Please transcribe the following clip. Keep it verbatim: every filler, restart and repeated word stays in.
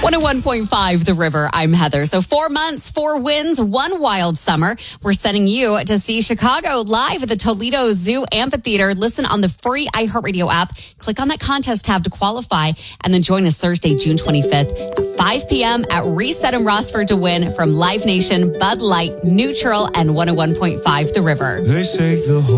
one oh one point five The River. I'm Heather. So four months, four wins, one wild summer. We're sending you to see Chicago live at the Toledo Zoo Amphitheater. Listen on the free iHeartRadio app. Click on that contest tab to qualify, and then join us Thursday, June twenty-fifth at five p.m. at Reset in Rossford to win from Live Nation, Bud Light, Neutral, and one oh one point five The River. They say the